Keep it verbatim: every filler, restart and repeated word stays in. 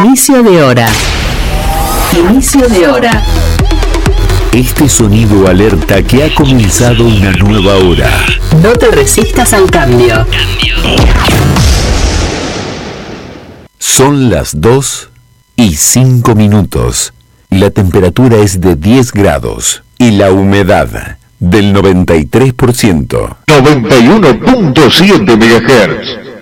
Inicio de hora. Inicio de hora. Este sonido alerta que ha comenzado una nueva hora. No te resistas al cambio. Son las dos y cinco minutos. La temperatura es de diez grados y la humedad del noventa y tres por ciento. noventa y uno punto siete megahertz.